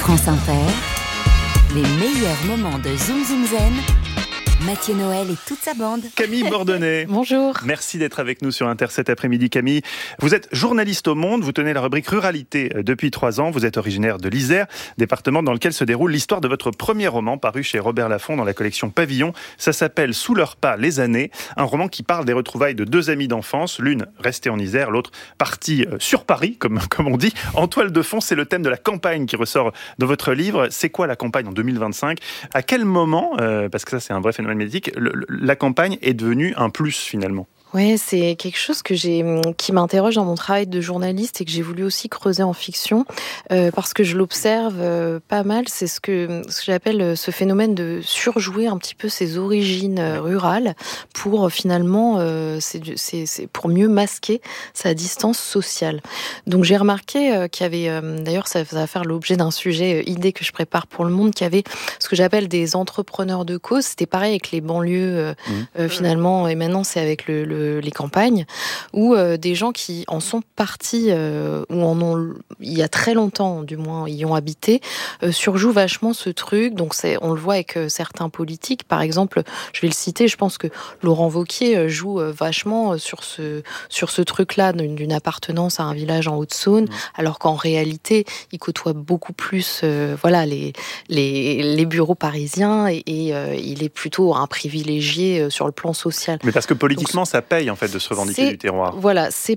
France Inter, les meilleurs moments de Zoom Zoom Zen. Mathieu Noël et toute sa bande. Camille Bordonnet. Bonjour. Merci d'être avec nous sur Inter cet après-midi, Camille. Vous êtes journaliste au Monde, vous tenez la rubrique Ruralité depuis 3 ans. Vous êtes originaire de l'Isère, département dans lequel se déroule l'histoire de votre premier roman paru chez Robert Laffont dans la collection Pavillon. Ça s'appelle Sous leurs pas, les années. Un roman qui parle des retrouvailles de 2 amies d'enfance, l'une restée en Isère, l'autre partie sur Paris, comme on dit. En toile de fond, c'est le thème de la campagne qui ressort dans votre livre. C'est quoi la campagne en 2025 ? À quel moment, parce que ça c'est un vrai phénomène médiatique, la campagne est devenue un plus finalement? Oui, c'est quelque chose qui m'interroge dans mon travail de journaliste et que j'ai voulu aussi creuser en fiction parce que je l'observe pas mal. C'est ce que j'appelle ce phénomène de surjouer un petit peu ses origines rurales pour finalement, c'est pour mieux masquer sa distance sociale. Donc j'ai remarqué qu'il y avait, d'ailleurs ça va faire l'objet d'un sujet idée que je prépare pour Le Monde, qu'il y avait ce que j'appelle des entrepreneurs de cause. C'était pareil avec les banlieues finalement, et maintenant c'est avec les campagnes, où des gens qui en sont partis, ou en ont, il y a très longtemps du moins, y ont habité, surjouent vachement ce truc. Donc on le voit avec certains politiques, par exemple, je vais le citer, je pense que Laurent Wauquiez joue vachement sur ce truc-là d'une appartenance à un village en Haute-Saône, alors qu'en réalité, il côtoie beaucoup plus les bureaux parisiens et il est plutôt un privilégié sur le plan social. Mais parce que politiquement, ça paye en fait de se revendiquer du terroir. Voilà, c'est